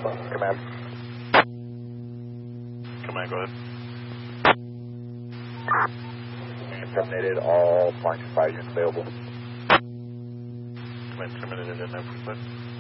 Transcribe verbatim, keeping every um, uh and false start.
Command. Command, go ahead. Terminated all flying supply units available. Command terminated at nine forty-five.